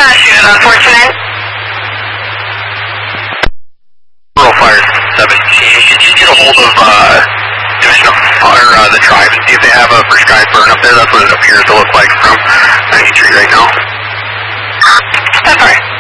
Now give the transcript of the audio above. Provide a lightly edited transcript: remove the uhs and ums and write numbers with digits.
Student unfortunate. Rural Fire 17, could you get a hold of Division of Fire, the tribe, and see if they have a first sky burn up there? That's what it appears to look like from 93 right now. That's alright.